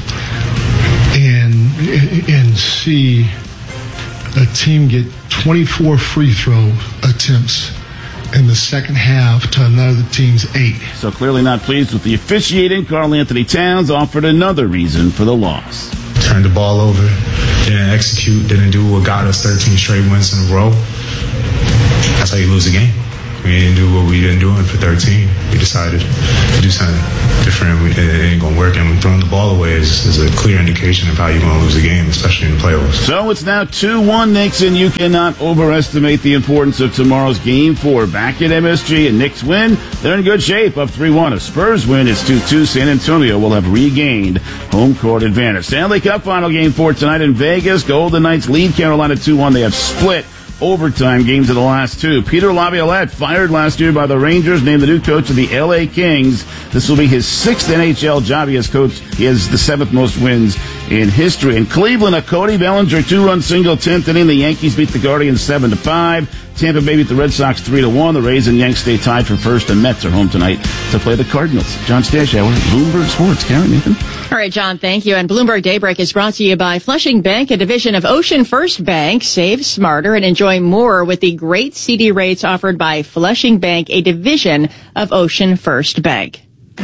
and and see a team get twenty-four free throw attempts in the second half to another team's eight. So clearly not pleased with the officiating, Karl Anthony Towns offered another reason for the loss. Turned the ball over, didn't execute, didn't do what got us thirteen straight wins in a row. That's how you lose a game. We didn't do what we didn't do for thirteen. We decided to do something different. We, it ain't going to work, and throwing the ball away is, is a clear indication of how you're going to lose a game, especially in the playoffs. So it's now two one Knicks, and you cannot overestimate the importance of tomorrow's Game four. Back at M S G, and Knicks win. They're in good shape, up three one. A Spurs win, it's two two. San Antonio will have regained home court advantage. Stanley Cup Final Game four tonight in Vegas. Golden Knights lead Carolina two one. They have split overtime games of the last two. Peter Laviolette, fired last year by the Rangers, named the new coach of the L A Kings. This will be his sixth N H L job. He has coached. He has the seventh most wins in history. In Cleveland, a Cody Bellinger two-run single, tenth inning. The Yankees beat the Guardians seven to five. Tampa Bay beat the Red Sox three to one. The Rays and Yanks stay tied for first, and Mets are home tonight to play the Cardinals. John Stashower, Bloomberg Sports. Karen, Nathan? All right, John, thank you. And Bloomberg Daybreak is brought to you by Flushing Bank, a division of Ocean First Bank. Save smarter and enjoy more with the great C D rates offered by Flushing Bank, a division of Ocean First Bank.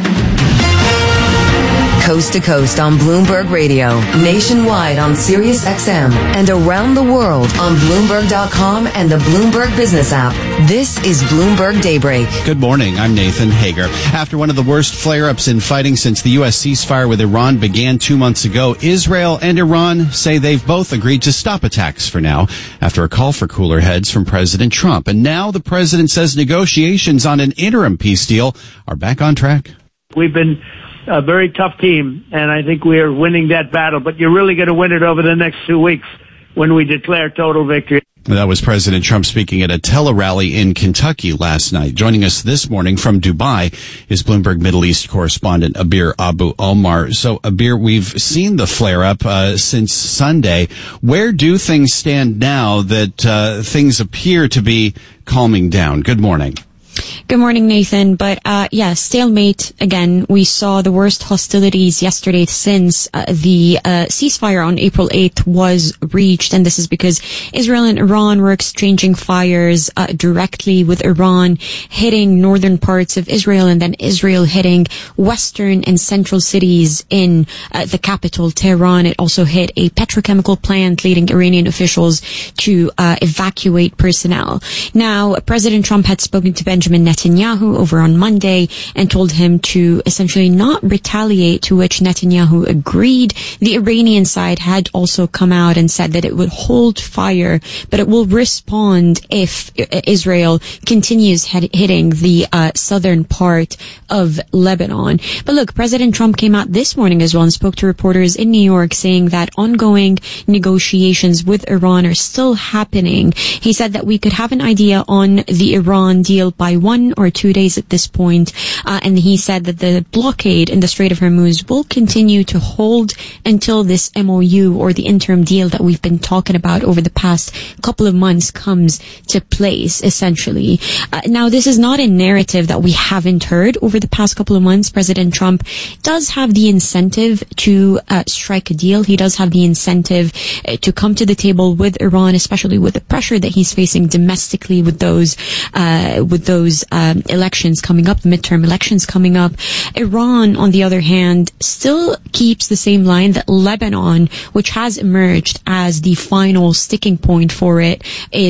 Coast to coast on Bloomberg Radio, nationwide on Sirius X M, and around the world on Bloomberg dot com and the Bloomberg Business app. This is Bloomberg Daybreak. Good morning. I'm Nathan Hager. After one of the worst flare-ups in fighting since the U S ceasefire with Iran began two months ago, Israel and Iran say they've both agreed to stop attacks for now, after a call for cooler heads from President Trump. And now the president says negotiations on an interim peace deal are back on track. We've been a very tough team, and I think we are winning that battle. But you're really going to win it over the next two weeks when we declare total victory. That was President Trump speaking at a tele-rally in Kentucky last night. Joining us this morning from Dubai is Bloomberg Middle East correspondent Abir Abu Omar. So, Abir, we've seen the flare-up uh, since Sunday. Where do things stand now that uh, things appear to be calming down? Good morning. Good morning, Nathan. But, uh, yeah, stalemate again. We saw the worst hostilities yesterday since uh, the uh, ceasefire on April eighth was reached. And this is because Israel and Iran were exchanging fires uh, directly with Iran, hitting northern parts of Israel, and then Israel hitting western and central cities in uh, the capital, Tehran. It also hit a petrochemical plant, leading Iranian officials to uh, evacuate personnel. Now, President Trump had spoken to Benjamin Benjamin Netanyahu over on Monday and told him to essentially not retaliate, to which Netanyahu agreed. The Iranian side had also come out and said that it would hold fire, but it will respond if Israel continues hit- hitting the uh, southern part of Lebanon. But look, President Trump came out this morning as well and spoke to reporters in New York, saying that ongoing negotiations with Iran are still happening. He said that we could have an idea on the Iran deal by one or two days at this point. Uh, and he said that the blockade in the Strait of Hormuz will continue to hold until this M O U, or the interim deal that we've been talking about over the past couple of months, comes to place, essentially. Uh, now, this is not a narrative that we haven't heard over the past couple of months. President Trump does have the incentive to uh, strike a deal. He does have the incentive uh, to come to the table with Iran, especially with the pressure that he's facing domestically with those uh, with those um, elections coming up, the midterm elections coming up. Iran, on the other hand, still keeps the same line that Lebanon, which has emerged as the final sticking point for it, is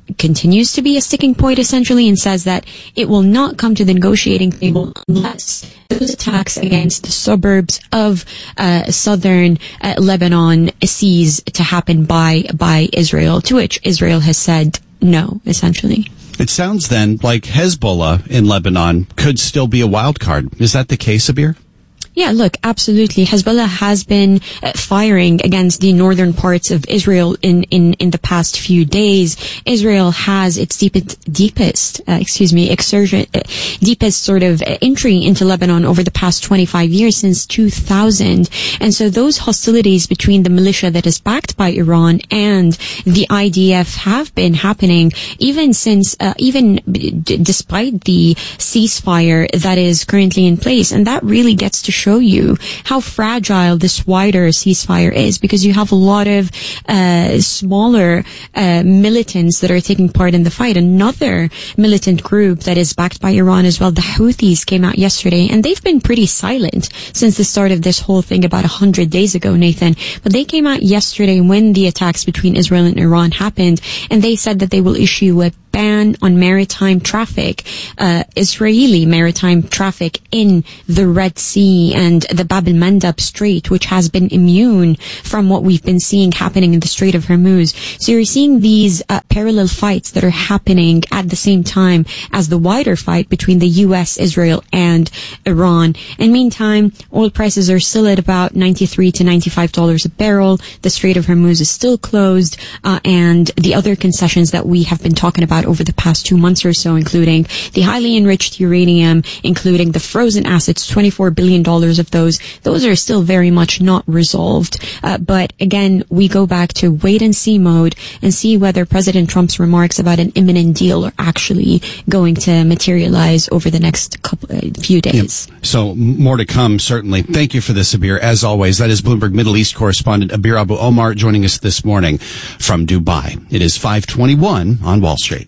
continues to be a sticking point essentially, and says that it will not come to the negotiating table unless those attacks against the suburbs of uh, southern uh, Lebanon cease to happen by by Israel, to which Israel has said no, essentially. It sounds then like Hezbollah in Lebanon could still be a wild card. Is that the case, Abir? Yeah, look, absolutely. Hezbollah has been uh, firing against the northern parts of Israel in, in, in the past few days. Israel has its deepest, deepest, uh, excuse me, exertion, uh, deepest sort of uh, entry into Lebanon over the past twenty-five years, since two thousand. And so those hostilities between the militia that is backed by Iran and the I D F have been happening even since, uh, even d- despite the ceasefire that is currently in place. And that really gets to show show you how fragile this wider ceasefire is, because you have a lot of uh, smaller uh, militants that are taking part in the fight. Another militant group that is backed by Iran as well, the Houthis, came out yesterday, and they've been pretty silent since the start of this whole thing about a hundred days ago, Nathan. But they came out yesterday when the attacks between Israel and Iran happened, and they said that they will issue a ban on maritime traffic, uh, Israeli maritime traffic in the Red Sea and the Bab el-Mandab Strait, which has been immune from what we've been seeing happening in the Strait of Hormuz. So you're seeing these uh, parallel fights that are happening at the same time as the wider fight between the U S, Israel, and Iran. And meantime, oil prices are still at about ninety-three to ninety-five dollars a barrel. The Strait of Hormuz is still closed, uh, and the other concessions that we have been talking about over the past two months or so, including the highly enriched uranium, including the frozen assets, twenty-four billion dollars of those, those are still very much not resolved. Uh, but again, we go back to wait and see mode and see whether President Trump's remarks about an imminent deal are actually going to materialize over the next couple, uh, few days. Yep. So more to come, certainly. Thank you for this, Abir. As always, that is Bloomberg Middle East correspondent Abir Abu Omar joining us this morning from Dubai. It is five twenty-one on Wall Street.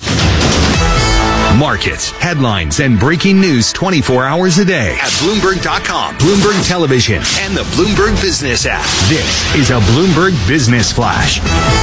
Markets, headlines, and breaking news twenty-four hours a day at Bloomberg dot com, Bloomberg Television, and the Bloomberg Business app. This is a Bloomberg Business Flash.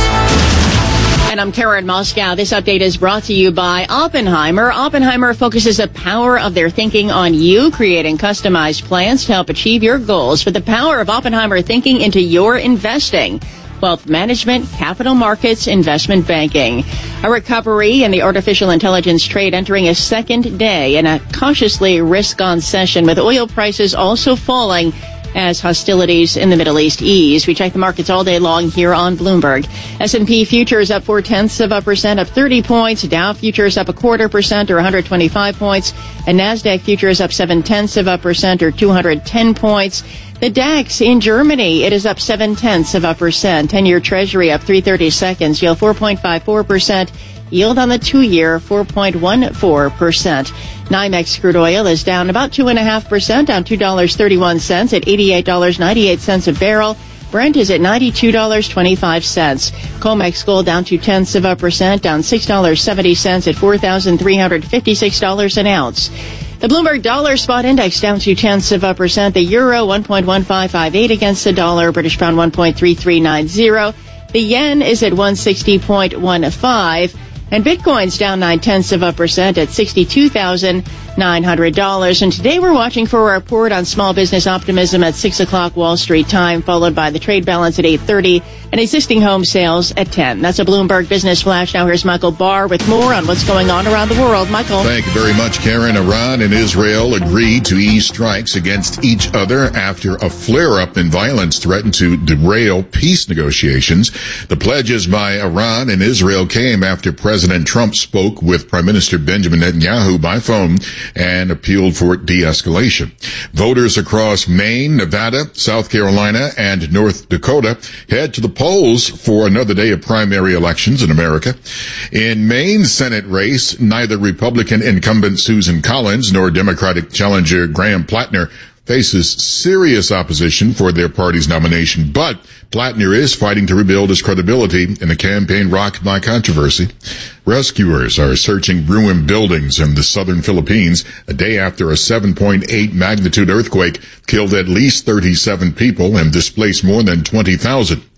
And I'm Karen Moscow. This update is brought to you by Oppenheimer. Oppenheimer focuses the power of their thinking on you, creating customized plans to help achieve your goals. Put the power of Oppenheimer thinking into your investing. Wealth management, capital markets, investment banking. A recovery in the artificial intelligence trade entering a second day in a cautiously risk-on session, with oil prices also falling as hostilities in the Middle East ease. We check the markets all day long here on Bloomberg. S and P futures up four tenths of a percent, up thirty points. Dow futures up a quarter percent, or one hundred twenty-five points. And NASDAQ futures up seven tenths of a percent, or two hundred ten points. The DAX in Germany, it is up seven tenths of a percent. ten-year Treasury up three thirty seconds, yield four point five four percent. Yield on the two-year, four point one four percent. NYMEX crude oil is down about two point five percent, down two dollars and thirty-one cents at eighty-eight dollars and ninety-eight cents a barrel. Brent is at ninety-two dollars and twenty-five cents. COMEX gold down two tenths of a percent, down six dollars and seventy cents at four thousand three hundred fifty-six dollars an ounce. The Bloomberg Dollar Spot Index down two tenths of a percent. The euro one point one five five eight against the dollar. British pound one point three three nine zero. The yen is at one sixty point one five. And Bitcoin's down nine tenths of a percent at sixty-two thousand nine hundred dollars. And today we're watching for a report on small business optimism at six o'clock Wall Street time, followed by the trade balance at eight thirty and existing home sales at ten. That's a Bloomberg Business Flash. Now here's Michael Barr with more on what's going on around the world. Michael. Thank you very much, Karen. Iran and Israel agreed to ease strikes against each other after a flare-up in violence threatened to derail peace negotiations. The pledges by Iran and Israel came after President Trump spoke with Prime Minister Benjamin Netanyahu by phone and appealed for de-escalation. Voters across Maine, Nevada, South Carolina, and North Dakota head to the polls for another day of primary elections in America. In Maine's Senate race, neither Republican incumbent Susan Collins nor Democratic challenger Graham Plattner faces serious opposition for their party's nomination, but Plattner is fighting to rebuild his credibility in a campaign rocked by controversy. Rescuers are searching ruined buildings in the southern Philippines a day after a seven point eight magnitude earthquake killed at least thirty-seven people and displaced more than twenty thousand.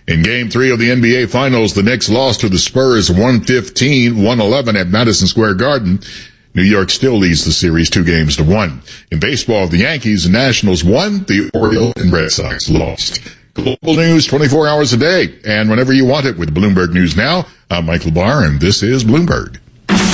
In Game three of the N B A Finals, the Knicks lost to the Spurs one fifteen one eleven at Madison Square Garden. New York still leads the series two games to one. In baseball, the Yankees and Nationals won, the Orioles and Red Sox lost. Global news twenty-four hours a day, and whenever you want it with Bloomberg News Now. I'm Mike LaBar, and this is Bloomberg.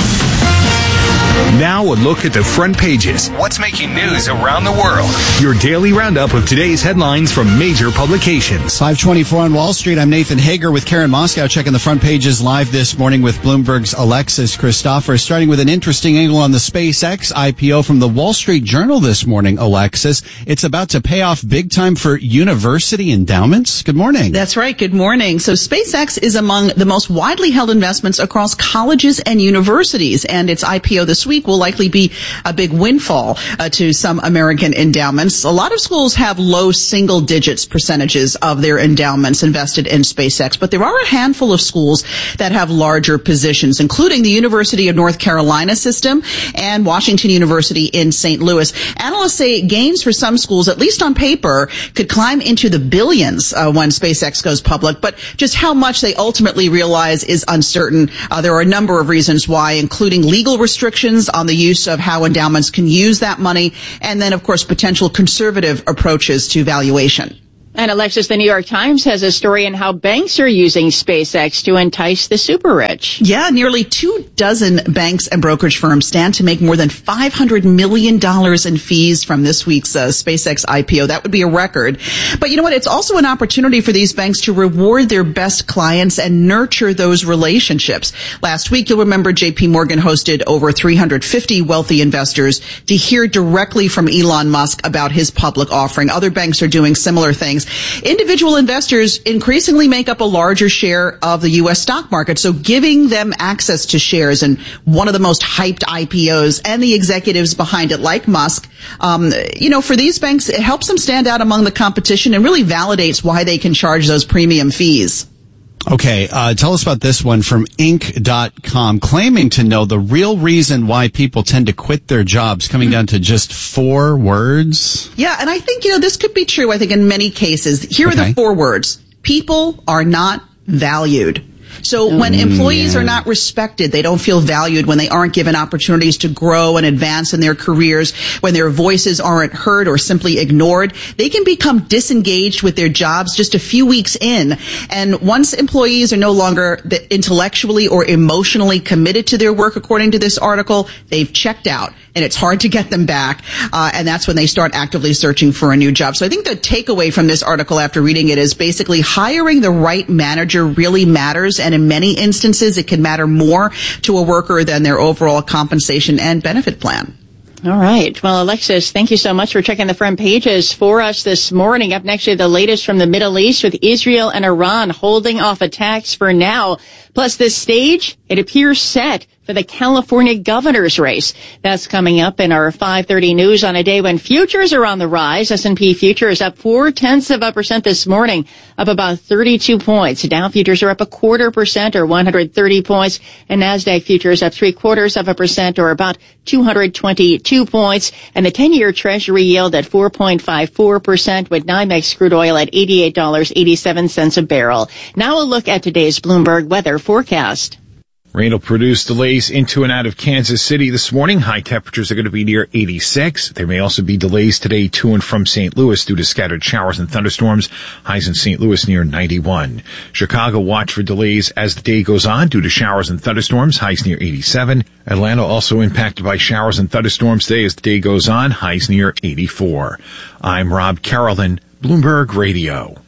Now a look at the front pages. What's making news around the world? Your daily roundup of today's headlines from major publications. five twenty-four on Wall Street. I'm Nathan Hager with Karen Moscow checking the front pages live this morning with Bloomberg's Alexis Christopher. Starting with an interesting angle on the SpaceX I P O from the Wall Street Journal this morning, Alexis. It's about to pay off big time for university endowments. Good morning. That's right. Good morning. So SpaceX is among the most widely held investments across colleges and universities, and its I P O this week will likely be a big windfall uh, to some American endowments. A lot of schools have low single digits percentages of their endowments invested in SpaceX, but there are a handful of schools that have larger positions, including the University of North Carolina system and Washington University in Saint Louis. Analysts say gains for some schools, at least on paper, could climb into the billions uh, when SpaceX goes public, but just how much they ultimately realize is uncertain. Uh, there are a number of reasons why, including legal restrictions on the use of how endowments can use that money, and then, of course, potential conservative approaches to valuation. And Alexis, the New York Times has a story on how banks are using SpaceX to entice the super rich. Yeah, nearly two dozen banks and brokerage firms stand to make more than five hundred million dollars in fees from this week's uh, SpaceX I P O. That would be a record. But you know what? It's also an opportunity for these banks to reward their best clients and nurture those relationships. Last week, you'll remember J P Morgan hosted over three hundred fifty wealthy investors to hear directly from Elon Musk about his public offering. Other banks are doing similar things. Individual investors increasingly make up a larger share of the U S stock market, so giving them access to shares in one of the most hyped I P Os and the executives behind it, like Musk, um, you know, for these banks, it helps them stand out among the competition and really validates why they can charge those premium fees. Okay, uh, tell us about this one from Inc dot com, claiming to know the real reason why people tend to quit their jobs, coming down to just four words. Yeah, and I think, you know, this could be true, I think, in many cases. Here okay. are the four words. People are not valued. So when employees yeah. are not respected, they don't feel valued, when they aren't given opportunities to grow and advance in their careers, when their voices aren't heard or simply ignored, they can become disengaged with their jobs just a few weeks in. And once employees are no longer intellectually or emotionally committed to their work, according to this article, they've checked out. And it's hard to get them back. Uh, and that's when they start actively searching for a new job. So I think the takeaway from this article after reading it is basically hiring the right manager really matters. And in many instances, it can matter more to a worker than their overall compensation and benefit plan. All right. Well, Alexis, thank you so much for checking the front pages for us this morning. Up next, the latest from the Middle East with Israel and Iran holding off attacks for now. Plus, this stage, it appears set for the California governor's race. That's coming up in our five thirty news on a day when futures are on the rise. S and P futures up four tenths of a percent this morning, up about thirty-two points. Dow futures are up a quarter percent or one hundred thirty points, and NASDAQ futures up three quarters of a percent or about two hundred twenty-two points. And the ten-year Treasury yield at four point five four percent with NYMEX crude oil at eighty-eight dollars and eighty-seven cents a barrel. Now a look at today's Bloomberg weather forecast. Rain will produce delays into and out of Kansas City this morning. High temperatures are going to be near eighty-six. There may also be delays today to and from Saint Louis due to scattered showers and thunderstorms. Highs in Saint Louis near ninety-one. Chicago, watch for delays as the day goes on due to showers and thunderstorms. Highs near eighty-seven. Atlanta also impacted by showers and thunderstorms today as the day goes on. Highs near eighty-four. I'm Rob Carolyn, Bloomberg Radio.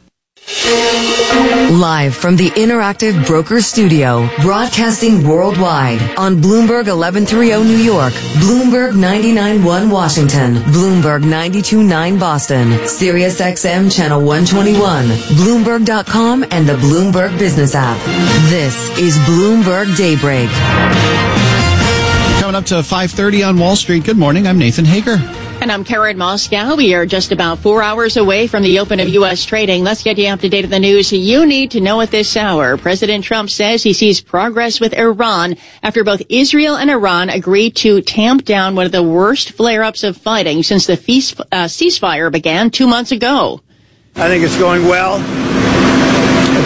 Live from the Interactive Broker Studio, broadcasting worldwide on Bloomberg eleven thirty New York, Bloomberg ninety-nine point one Washington, Bloomberg ninety-two point nine Boston, Sirius X M Channel one twenty-one, Bloomberg dot com, and the Bloomberg Business app. This is Bloomberg Daybreak. Coming up to five thirty on Wall Street. Good morning. I'm Nathan Hager. And I'm Karen Moscow. We are just about four hours away from the open of U S trading. Let's get you up to date on the news you need to know at this hour. President Trump says he sees progress with Iran after both Israel and Iran agreed to tamp down one of the worst flare-ups of fighting since the feast, uh, ceasefire began two months ago. I think it's going well.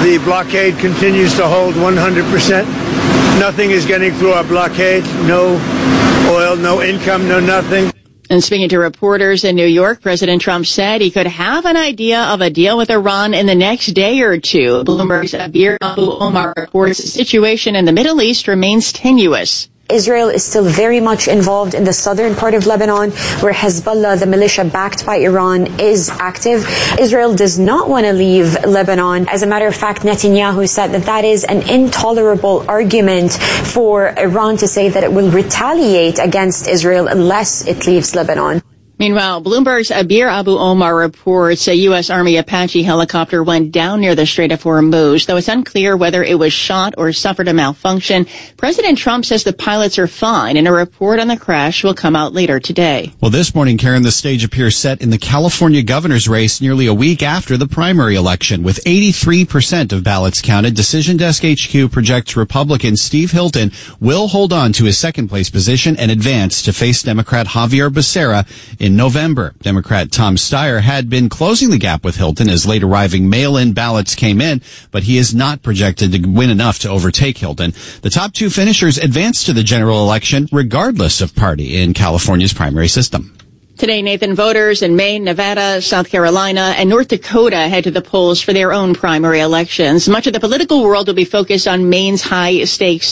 The blockade continues to hold one hundred percent. Nothing is getting through our blockade. No oil, no income, no nothing. And speaking to reporters in New York, President Trump said he could have an idea of a deal with Iran in the next day or two. Bloomberg's Abir Abu Omar reports the situation in the Middle East remains tenuous. Israel is still very much involved in the southern part of Lebanon, where Hezbollah, the militia backed by Iran, is active. Israel does not want to leave Lebanon. As a matter of fact, Netanyahu said that that is an intolerable argument for Iran to say that it will retaliate against Israel unless it leaves Lebanon. Meanwhile, Bloomberg's Abir Abu Omar reports a U S. Army Apache helicopter went down near the Strait of Hormuz, though it's unclear whether it was shot or suffered a malfunction. President Trump says the pilots are fine, and a report on the crash will come out later today. Well, this morning, Karen, the stage appears set in the California governor's race nearly a week after the primary election. With eighty-three percent of ballots counted, Decision Desk H Q projects Republican Steve Hilton will hold on to his second-place position and advance to face Democrat Javier Becerra in November. Democrat Tom Steyer had been closing the gap with Hilton as late arriving mail-in ballots came in, but he is not projected to win enough to overtake Hilton. The top two finishers advance to the general election regardless of party in California's primary system. Today, Nathan, voters in Maine, Nevada, South Carolina, and North Dakota head to the polls for their own primary elections. Much of the political world will be focused on Maine's high-stakes